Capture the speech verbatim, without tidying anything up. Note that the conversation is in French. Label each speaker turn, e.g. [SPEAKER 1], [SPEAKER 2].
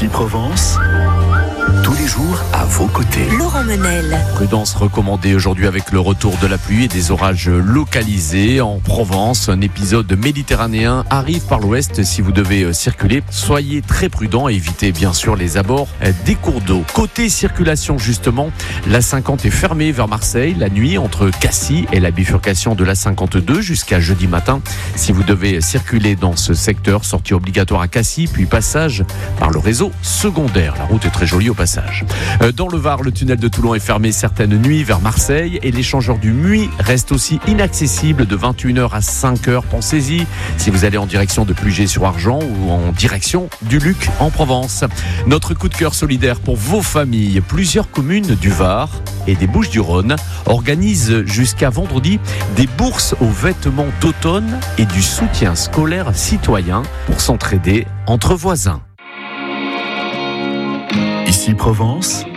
[SPEAKER 1] Ici Provence, tous les jours à vos côtés.
[SPEAKER 2] Laurent Menel.
[SPEAKER 3] Prudence recommandée aujourd'hui avec le retour de la pluie et des orages localisés en Provence. Un épisode méditerranéen arrive par l'ouest. Si vous devez circuler, soyez très prudents et évitez bien sûr les abords des cours d'eau. Côté circulation justement, l'A cinquante est fermée vers Marseille la nuit entre Cassis et la bifurcation de l'A cinquante-deux jusqu'à jeudi matin. Si vous devez circuler dans ce secteur, sortie obligatoire à Cassis puis passage par le réseau secondaire. La route est très jolie au passage. Dans le Var, le tunnel de Toulon est fermé certaines nuits vers Marseille et l'échangeur du Muy reste aussi inaccessible de vingt et une heures à cinq heures. Pensez-y si vous allez en direction de Plugé-sur-Argent ou en direction du Luc en Provence. Notre coup de cœur solidaire pour vos familles. Plusieurs communes du Var et des Bouches-du-Rhône organisent jusqu'à vendredi des bourses aux vêtements d'automne et du soutien scolaire citoyen pour s'entraider entre voisins.
[SPEAKER 1] Ici Provence,